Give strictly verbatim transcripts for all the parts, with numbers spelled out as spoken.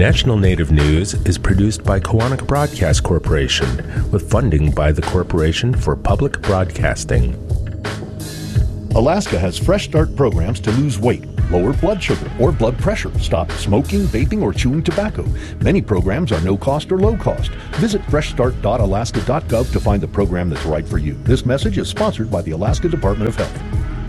National Native News is produced by Koahnic Broadcast Corporation with funding by the Corporation for Public Broadcasting. Alaska has Fresh Start programs to lose weight, lower blood sugar or blood pressure, stop smoking, vaping, or chewing tobacco. Many programs are no cost or low cost. Visit fresh start dot alaska dot gov to find the program that's right for you. This message is sponsored by the Alaska Department of Health.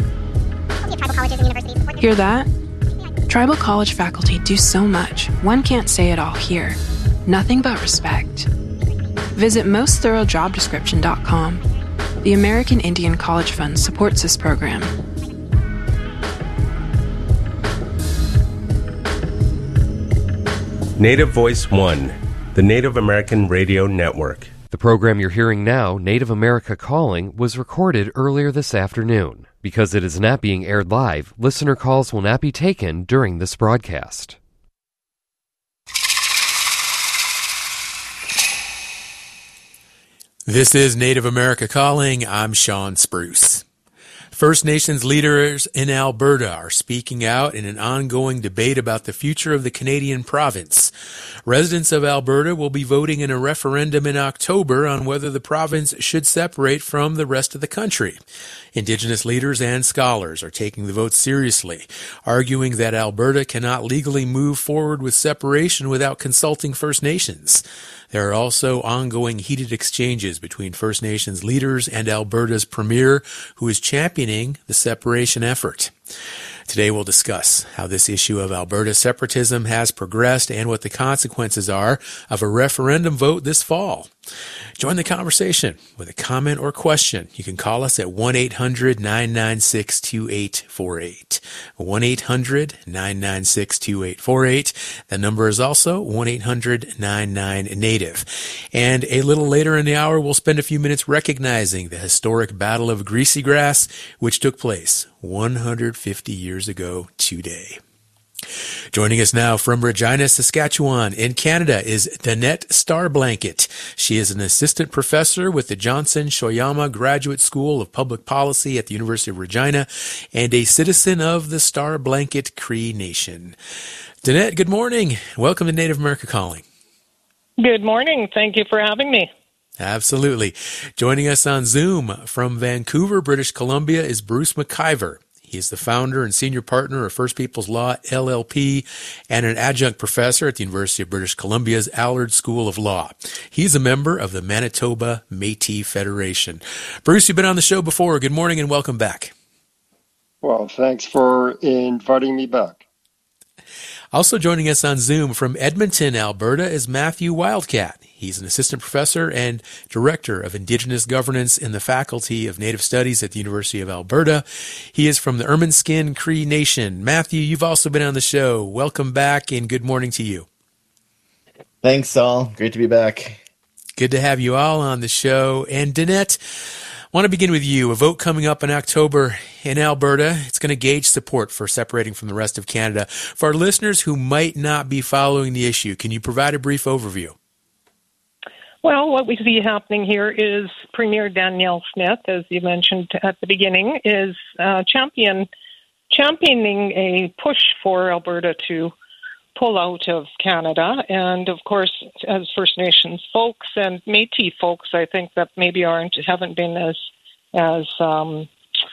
Hear that? Tribal college faculty do so much, one can't say it all here. Nothing but respect. Visit most thorough job description dot com. The American Indian College Fund supports this program. Native Voice One, the Native American Radio Network. The program you're hearing now, Native America Calling, was recorded earlier this afternoon. Because it is not being aired live, listener calls will not be taken during this broadcast. This is Native America Calling. I'm Sean Spruce. First Nations leaders in Alberta are speaking out in an ongoing debate about the future of the Canadian province. Residents of Alberta will be voting in a referendum in October on whether the province should separate from the rest of the country. Indigenous leaders and scholars are taking the vote seriously, arguing that Alberta cannot legally move forward with separation without consulting First Nations. There are also ongoing heated exchanges between First Nations leaders and Alberta's premier, who is championing the separation effort. Today we'll discuss how this issue of Alberta separatism has progressed and what the consequences are of a referendum vote this fall. Join the conversation with a comment or question. You can call us at one eight hundred nine nine six two eight four eight. one eight hundred nine nine six two eight four eight. The number is also one eight hundred nine nine native. And a little later in the hour, we'll spend a few minutes recognizing the historic Battle of Greasy Grass, which took place one hundred fifty years ago today. Joining us now from Regina, Saskatchewan, in Canada, is Danette Starblanket. She is an assistant professor with the Johnson Shoyama Graduate School of Public Policy at the University of Regina and a citizen of the Starblanket Cree Nation. Danette, good morning. Welcome to Native America Calling. Good morning. Thank you for having me. Absolutely. Joining us on Zoom from Vancouver, British Columbia, is Bruce McIver. He is the founder and senior partner of First Peoples Law, L L P, and an adjunct professor at the University of British Columbia's Allard School of Law. He's a member of the Manitoba Métis Federation. Bruce, you've been on the show before. Good morning and welcome back. Well, thanks for inviting me back. Also joining us on Zoom from Edmonton, Alberta, is Matthew Wildcat. He's an assistant professor and director of Indigenous governance in the Faculty of Native Studies at the University of Alberta. He is from the Ermineskin Cree Nation. Matthew, you've also been on the show. Welcome back and good morning to you. Thanks, Saul. Great to be back. Good to have you all on the show. And Danette, I want to begin with you. A vote coming up in October in Alberta. It's going to gauge support for separating from the rest of Canada. For our listeners who might not be following the issue, can you provide a brief overview? Well, what we see happening here is Premier Danielle Smith, as you mentioned at the beginning, is uh, champion championing a push for Alberta to pull out of Canada. And of course, as First Nations folks and Métis folks, I think that maybe aren't haven't been as as um,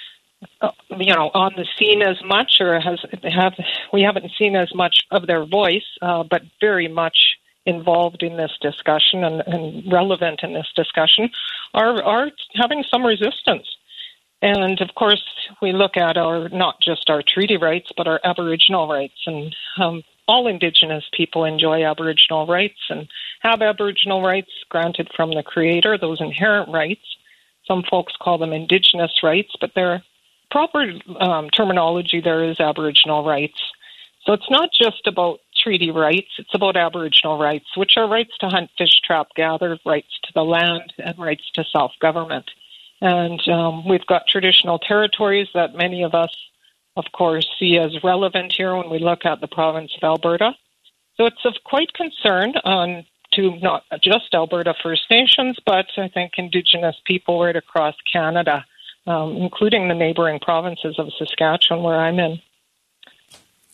you know on the scene as much, or has have we haven't seen as much of their voice, uh, but very much involved in this discussion and, and relevant in this discussion, are are having some resistance. And of course, we look at our not just our treaty rights, but our Aboriginal rights. And um, all Indigenous people enjoy Aboriginal rights and have Aboriginal rights granted from the Creator, those inherent rights. Some folks call them Indigenous rights, but their proper um, terminology there is Aboriginal rights. So it's not just about treaty rights, it's about Aboriginal rights, which are rights to hunt, fish, trap, gather, rights to the land, and rights to self-government. And um, we've got traditional territories that many of us, of course, see as relevant here when we look at the province of Alberta. So it's of quite concern on to not just Alberta First Nations, but I think Indigenous people right across Canada, um, including the neighboring provinces of Saskatchewan, where I'm in.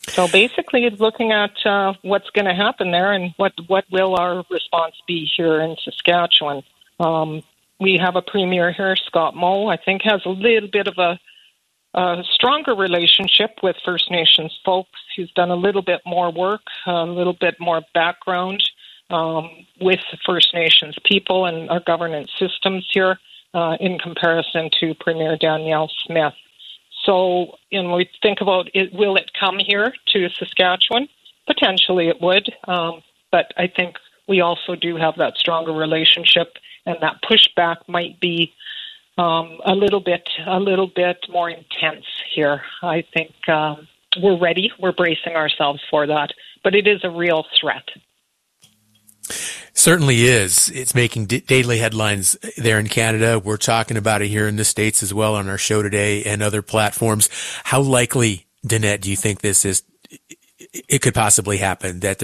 So basically, it's looking at uh, what's going to happen there and what, what will our response be here in Saskatchewan. Um, we have a premier here, Scott Moe, I think has a little bit of a, a stronger relationship with First Nations folks. He's done a little bit more work, a little bit more background um, with First Nations people and our governance systems here uh, in comparison to Premier Danielle Smith. So, you know, we think about it, will it come here to Saskatchewan? Potentially it would, um, but I think we also do have that stronger relationship, and that pushback might be um, a little bit, a little bit more intense here. I think um, we're ready. We're bracing ourselves for that, but it is a real threat. Certainly is. It's making d- daily headlines there in Canada. We're talking about it here in the States as well on our show today and other platforms. How likely, Danette, do you think this is? It could possibly happen that